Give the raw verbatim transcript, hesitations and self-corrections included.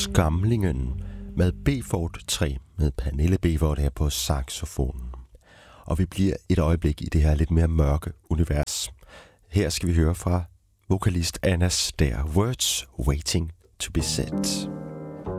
Skamlingen med B-Fort tre med Pernille B-Fort her på saxofonen. Og vi bliver et øjeblik i det her lidt mere mørke univers. Her skal vi høre fra vokalist Anna Stair, Words Waiting to be Said.